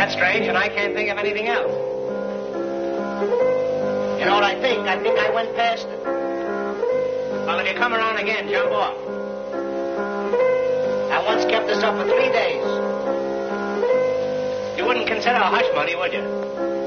That's strange, and I can't think of anything else. You know what I think? I think I went past it. Well, if you come around again, jump off. I once kept this up for 3 days. You wouldn't consider a hush money, would you?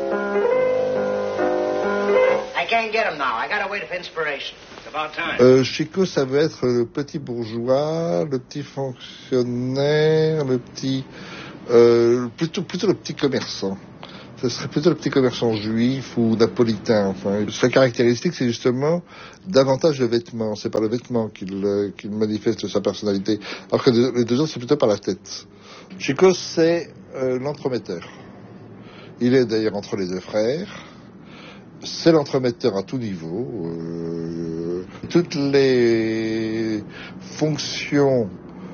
I can't get him now. I gotta wait for inspiration. It's about time. Chico, ça veut être le petit bourgeois, le petit fonctionnaire, le petit... plutôt le petit commerçant. Ce serait plutôt le petit commerçant juif ou napolitain. Enfin, sa caractéristique, c'est justement davantage le vêtement. C'est par le vêtement qu'il manifeste sa personnalité. Alors que les deux autres, c'est plutôt par la tête. Chico, c'est l'entremetteur. Il est d'ailleurs entre les deux frères. C'est l'entremetteur à tout niveau. Toutes les fonctions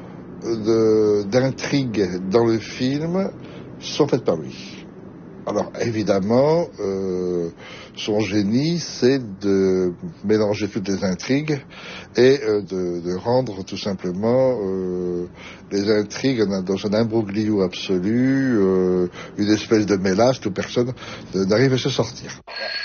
d'intrigue dans le film sont faites par lui. Alors évidemment, son génie, c'est de mélanger toutes les intrigues et de rendre tout simplement les intrigues dans un imbroglio absolu, une espèce de mélasse où personne n'arrive à se sortir.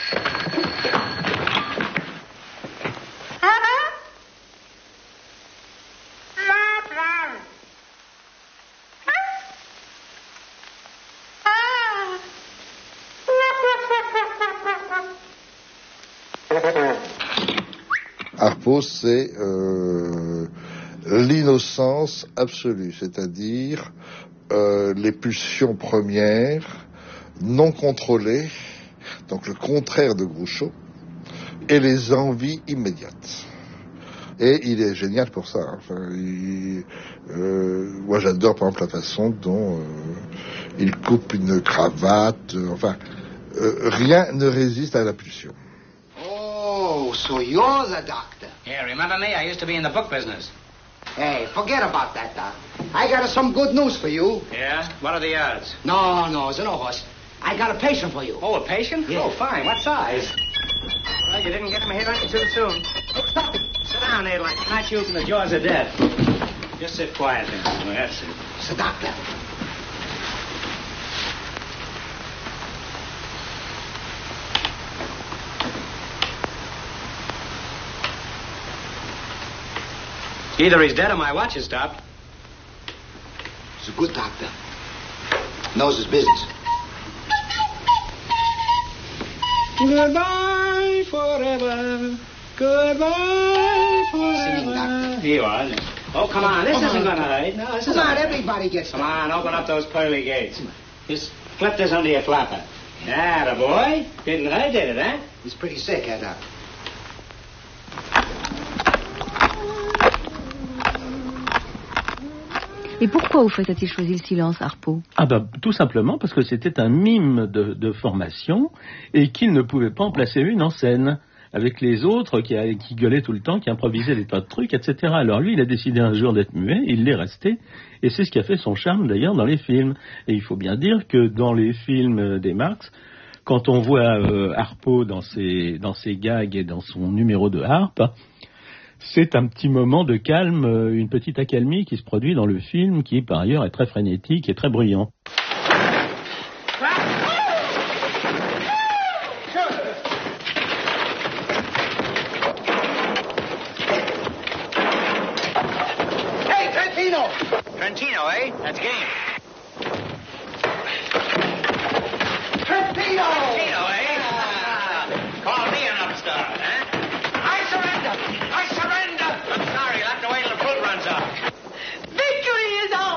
Harpo, c'est l'innocence absolue, c'est-à-dire les pulsions premières, non contrôlées, donc le contraire de Groucho, et les envies immédiates. Et il est génial pour ça. Enfin, moi, j'adore, par exemple, la façon dont il coupe une cravate. Rien ne résiste à la pulsion. Oh, so you're the doctor. Yeah, remember me? I used to be in the book business. Hey, forget about that, Doc. I got some good news for you. Yeah? What are the odds? No, it's no horse. I got a patient for you. Oh, a patient? Yeah. Oh, fine. What size? Well, you didn't get him here any too soon. Stop it. Sit down, Adeline. Not you from the jaws of death. Just sit quietly. Oh, that's it. It's the doctor. Either he's dead or my watch has stopped. He's a good doctor. Knows his business. Goodbye forever. Goodbye forever. Singing doctor. Here you are. Oh, come on. This isn't going to hurt. No, this is Come on, everybody gets Come on, open up those pearly gates. Just flip this under your flapper. Atta boy. Didn't hurt, did it, huh? He's pretty sick, Doc? Et pourquoi, au fait, a-t-il choisi le silence, Harpo ? Tout simplement parce que c'était un mime de formation et qu'il ne pouvait pas en placer une en scène avec les autres qui gueulaient tout le temps, qui improvisaient des tas de trucs, etc. Alors lui, il a décidé un jour d'être muet, il l'est resté, et c'est ce qui a fait son charme d'ailleurs dans les films. Et il faut bien dire que dans les films des Marx, quand on voit Harpo dans ses gags et dans son numéro de harpe, c'est un petit moment de calme, une petite accalmie qui se produit dans le film, qui par ailleurs est très frénétique et très bruyant.